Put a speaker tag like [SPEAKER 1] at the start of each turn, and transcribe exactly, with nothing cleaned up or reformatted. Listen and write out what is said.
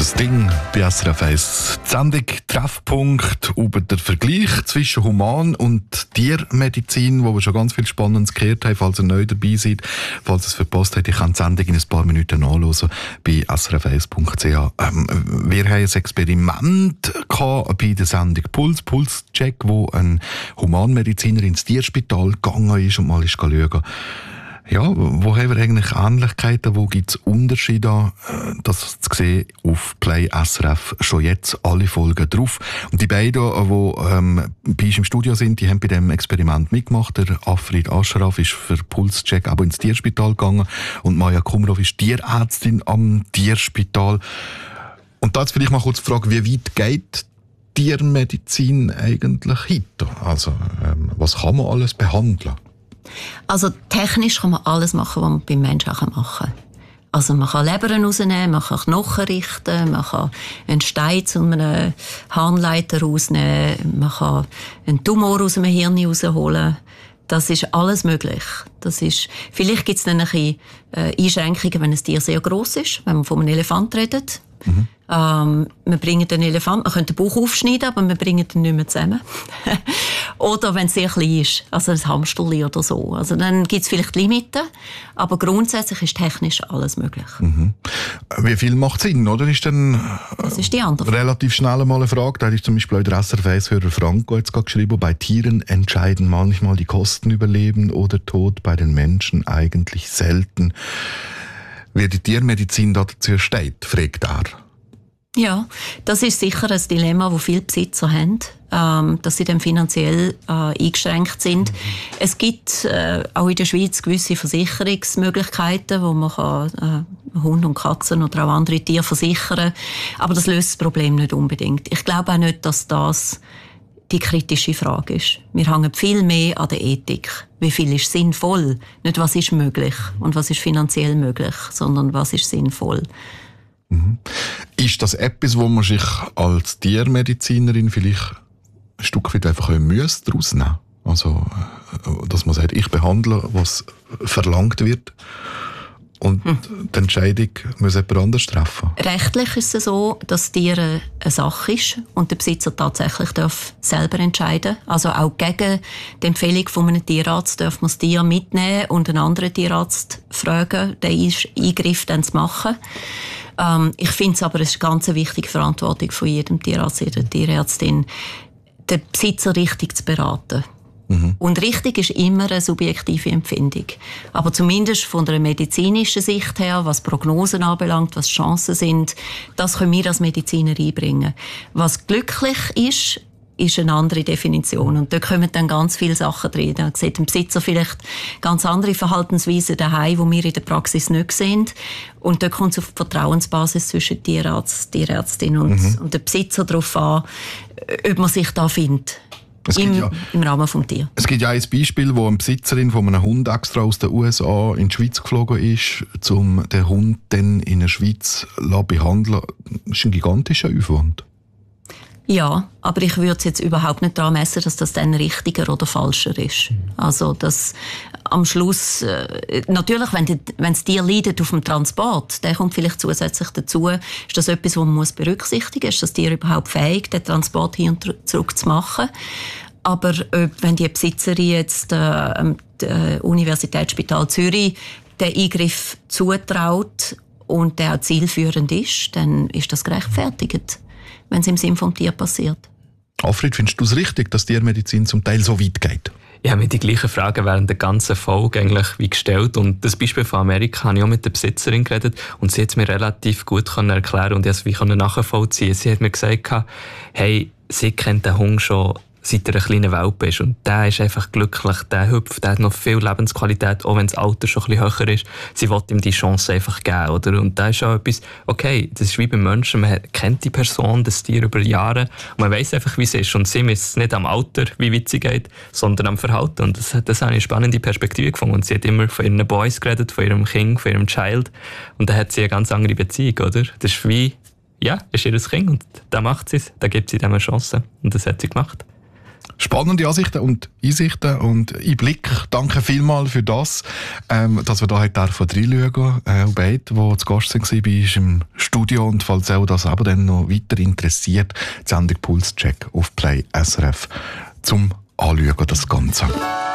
[SPEAKER 1] Das Ding bei S R F eins. Die Sendung Treffpunkt über den Vergleich zwischen Human- und Tiermedizin, wo wir schon ganz viel Spannendes gehört haben. Falls ihr neu dabei seid, falls ihr es verpasst habt, ich kann die Sendung in ein paar Minuten nachhören bei s r f eins punkt c h. Ähm, wir haben ein Experiment gehabt bei der Sendung Puls, Pulscheck, wo ein Humanmediziner ins Tierspital gegangen ist und mal ist schauen, ja, wo haben wir eigentlich Ähnlichkeiten, wo gibt es Unterschiede? Das zu sehen auf Play S R F schon jetzt alle Folgen drauf. Und die beiden, die ähm, bei uns im Studio sind, die haben bei diesem Experiment mitgemacht. Der Afrid Ashraf ist für Pulscheck aber ins Tierspital gegangen und Maja Kumrov ist Tierärztin am Tierspital. Und da jetzt vielleicht mal kurz die Frage, wie weit geht Tiermedizin eigentlich heute? Also, ähm, was kann man alles behandeln?
[SPEAKER 2] Also technisch kann man alles machen, was man beim Menschen auch machen kann. Also man kann Lebern rausnehmen, man kann Knochen richten, man kann einen Stein zu einem Harnleiter rausnehmen, man kann einen Tumor aus dem Hirn rausholen. Das ist alles möglich. Das ist, vielleicht gibt es dann ein bisschen äh, Einschränkungen, wenn ein Tier sehr gross ist, wenn man von einem Elefant redet. Mhm. Ähm, wir bringen den Elefant, man könnte den Bauch aufschneiden, aber wir bringen ihn nicht mehr zusammen. Oder wenn es sehr klein ist, also ein Hamsterli oder so. Also dann gibt es vielleicht Limiten, aber grundsätzlich ist technisch alles möglich.
[SPEAKER 1] Mhm. Wie viel macht Sinn, oder? Ist dann
[SPEAKER 2] das ist die andere Frage.
[SPEAKER 1] Relativ schnell mal eine Frage. Da ist zum Beispiel auch der S R F eins-Hörer Franco jetzt gerade geschrieben, bei Tieren entscheiden manchmal die Kosten über Leben oder Tod, bei den Menschen eigentlich selten. Wie die Tiermedizin dazu steht, fragt er.
[SPEAKER 2] Ja, das ist sicher ein Dilemma, das viele Besitzer haben, ähm, dass sie dann finanziell äh, eingeschränkt sind. Mhm. Es gibt äh, auch in der Schweiz gewisse Versicherungsmöglichkeiten, wo man kann, äh, Hunde und Katzen oder auch andere Tiere versichern. Aber das löst das Problem nicht unbedingt. Ich glaube auch nicht, dass das die kritische Frage ist. Wir hängen viel mehr an der Ethik. Wie viel ist sinnvoll? Nicht, was ist möglich und was ist finanziell möglich, sondern was ist sinnvoll.
[SPEAKER 1] Mhm. Ist das etwas, wo man sich als Tiermedizinerin vielleicht ein Stück weit einfach Mühe daraus nehmen? Also, dass man sagt, ich behandle, was verlangt wird und hm. die Entscheidung muss jemand anders treffen?
[SPEAKER 2] Rechtlich ist es so, dass Tiere eine Sache ist und der Besitzer tatsächlich darf selber entscheiden. Also auch gegen die Empfehlung von einem Tierarzt darf man das Tier mitnehmen und einen anderen Tierarzt fragen, den Eingriff dann zu machen. Ähm, ich finde es aber, es ist eine ganz wichtige Verantwortung von jedem Tierarzt, jeder Tierärztin, den Besitzer richtig zu beraten. Mhm. Und richtig ist immer eine subjektive Empfindung. Aber zumindest von der medizinischen Sicht her, was Prognosen anbelangt, was Chancen sind, das können wir als Mediziner einbringen. Was glücklich ist, ist eine andere Definition. Und da kommen dann ganz viele Sachen drin. Da sieht ein Besitzer vielleicht ganz andere Verhaltensweisen daheim, die wir in der Praxis nicht sehen. Und da kommt es auf die Vertrauensbasis zwischen Tierarzt, Tierärztin und, mhm. und der Besitzer darauf an, ob man sich da findet. Im, ja, im Rahmen des Tier.
[SPEAKER 1] Es gibt ja ein Beispiel, wo eine Besitzerin von einem Hund extra aus den U S A in die Schweiz geflogen ist, um den Hund dann in der Schweiz zu behandeln. Das ist ein gigantischer Aufwand.
[SPEAKER 2] Ja, aber ich würde jetzt überhaupt nicht daran messen, dass das dann richtiger oder falscher ist. Also, dass am Schluss, äh, natürlich, wenn, die, wenn das Tier leidet auf dem Transport, der kommt vielleicht zusätzlich dazu, ist das etwas, was man muss berücksichtigen muss. Ist das Tier überhaupt fähig, den Transport hin und zurück zu machen? Aber äh, wenn die Besitzerin jetzt äh, am äh, Universitätsspital Zürich den Eingriff zutraut und der auch zielführend ist, dann ist das gerechtfertigt, wenn es im Sinn vom Tier passiert.
[SPEAKER 1] Alfred, findest du es richtig, dass Tiermedizin zum Teil so weit geht?
[SPEAKER 3] Ich habe mir die gleichen Fragen während der ganzen Folge eigentlich wie gestellt. Und das Beispiel von Amerika habe ich auch mit der Besitzerin geredet und sie hat es mir relativ gut erklären und ich konnte es nachvollziehen. Sie hat mir gesagt, hey, sie kennt den Hund schon, seit er ein kleiner Welpe ist. Und der ist einfach glücklich, der hüpft, der hat noch viel Lebensqualität, auch wenn das Alter schon ein bisschen höher ist. Sie will ihm die Chance einfach geben, oder? Und da ist auch etwas, okay, das ist wie beim Menschen, man kennt die Person, das Tier über Jahre, und man weiss einfach, wie es ist. Und sie misst es nicht am Alter, wie weit sie geht, sondern am Verhalten. Und das, das habe ich eine spannende Perspektive gefunden. Und sie hat immer von ihren Boys geredet, von ihrem Kind, von ihrem Child. Und da hat sie eine ganz andere Beziehung, oder? Das ist wie, ja, ist ihr Kind und da macht sie es, da gibt sie ihm eine Chance. Und das hat sie gemacht.
[SPEAKER 1] Spannende Ansichten und Einsichten und Einblick. Danke vielmals für das, ähm, dass wir da heute reinschauen. Äh, Beid, der zu Gast war, ist im Studio, und falls auch das aber dann noch weiter interessiert, die Sendung Pulscheck auf Play S R F zum Anschauen, das Ganze.